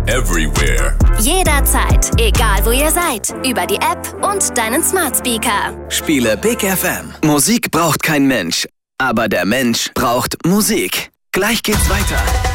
everywhere. Jederzeit, egal wo ihr seid. Über die App und deinen Smart Speaker. Spiele Big FM. Musik braucht kein Mensch, aber der Mensch braucht Musik. Gleich geht's weiter.